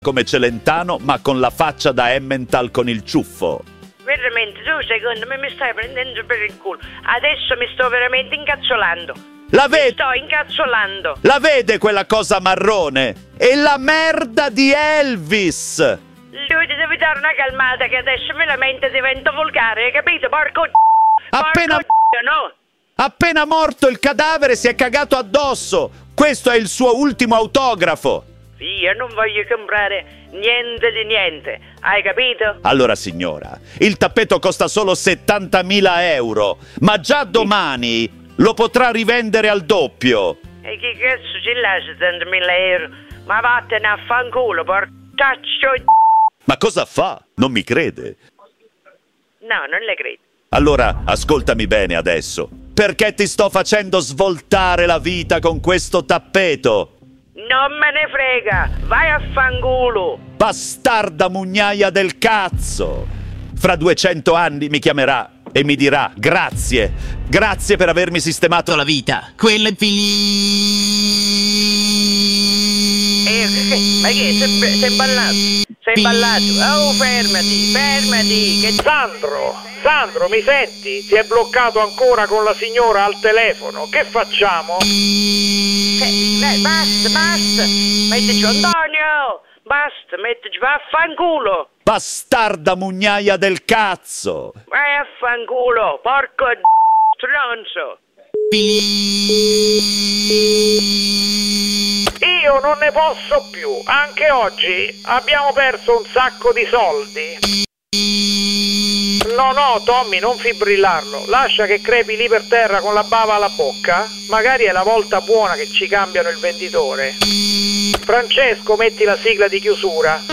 come Celentano, ma con la faccia da Emmental con il ciuffo. Veramente, tu secondo me mi stai prendendo per il culo. Adesso mi sto veramente incazzolando. La vede? Sto incazzolando. La vede quella cosa marrone? È la merda di Elvis! Lui ti devi dare una calmata che adesso veramente diventa volgare, hai capito? Porco Appena... no? Appena morto il cadavere si è cagato addosso! Questo è il suo ultimo autografo! Io non voglio comprare niente di niente, hai capito? Allora signora, il tappeto costa solo 70.000 euro, ma già domani lo potrà rivendere al doppio. E che cazzo ci lascia 70.000 euro? Ma vattene a fanculo, porcaccio di... Ma cosa fa? Non mi crede? No, non le credo. Allora ascoltami bene adesso. Perché ti sto facendo svoltare la vita con questo tappeto? Non me ne frega, vai a fanculo. Bastarda mugnaia del cazzo! Fra 200 anni mi chiamerà e mi dirà grazie, grazie per avermi sistemato la vita. Quello è Ma che sei ballato? Sei ballato? Oh, fermati, che... Sandro, mi senti? Ti è bloccato ancora con la signora al telefono. Che facciamo? Basta, mettici Antonio, basta, mettici, va a fanculo. Bastarda mugnaia del cazzo! Vai a fanculo, porco stronzo. Io non ne posso più. Anche oggi abbiamo perso un sacco di soldi. No, Tommy, non fibrillarlo. Lascia che crepi lì per terra con la bava alla bocca. Magari è la volta buona che ci cambiano il venditore. Francesco, metti la sigla di chiusura.